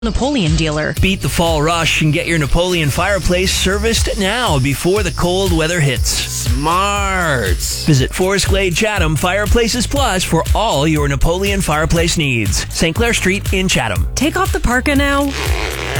Napoleon dealer. Beat the fall rush and get your Napoleon fireplace serviced now before the cold weather hits. Smart. Visit Forest Glade Chatham Fireplaces Plus for all your Napoleon fireplace needs. St. Clair Street in Chatham. Take off the parka now.